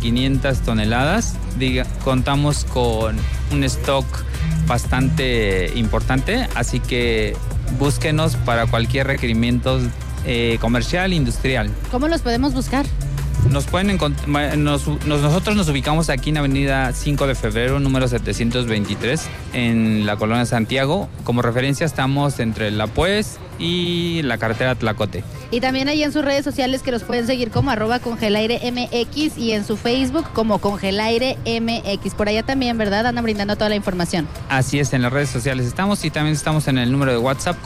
500 toneladas. Contamos con un stock bastante importante, así que búsquenos para cualquier requerimiento comercial, industrial. ¿Cómo los podemos buscar? Nos pueden encontrar, nosotros nos ubicamos aquí en Avenida 5 de Febrero, número 723, en la Colonia Santiago. Como referencia estamos entre La Pues y la carretera Tlacote. Y también ahí en sus redes sociales que los pueden seguir como @congelairemx y en su Facebook como congelairemx. Por allá también, ¿verdad? Andan brindando toda la información. Así es, en las redes sociales estamos y también estamos en el número de WhatsApp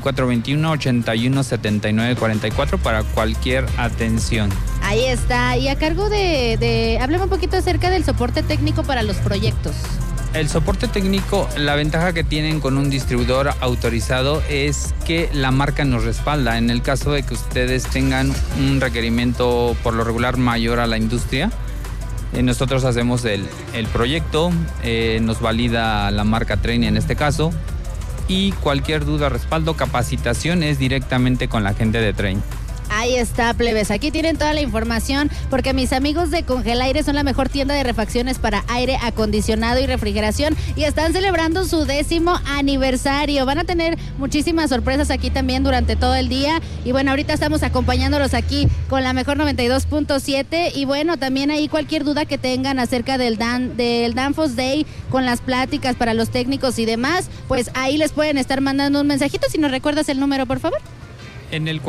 4421-817944 para cualquier atención. Ahí está. Y a cargo háblame un poquito acerca del soporte técnico para los proyectos. El soporte técnico, la ventaja que tienen con un distribuidor autorizado es que la marca nos respalda. En el caso de que ustedes tengan un requerimiento por lo regular mayor a la industria, nosotros hacemos el proyecto, nos valida la marca Trane en este caso, y cualquier duda, respaldo, capacitación es directamente con la gente de Trane. Ahí está, plebes. Aquí tienen toda la información porque mis amigos de Congelaire son la mejor tienda de refacciones para aire acondicionado y refrigeración y están celebrando su 10º aniversario. Van a tener muchísimas sorpresas aquí también durante todo el día. Y bueno, ahorita estamos acompañándolos aquí con la mejor 92.7. Y bueno, también ahí cualquier duda que tengan acerca del Danfoss Day con las pláticas para los técnicos y demás, pues ahí les pueden estar mandando un mensajito. Si nos recuerdas el número, por favor. En el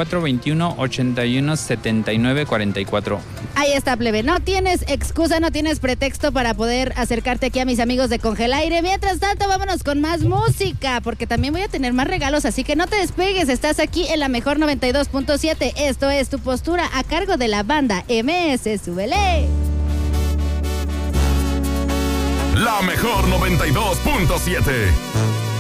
4421-817944. Ahí está, plebe. No tienes excusa, no tienes pretexto para poder acercarte aquí a mis amigos de Congelaire. Mientras tanto, vámonos con más música, porque también voy a tener más regalos, así que no te despegues. Estás aquí en la mejor 92.7. Esto es Tu Postura, a cargo de la banda MS. ¡Súbele! La mejor 92.7.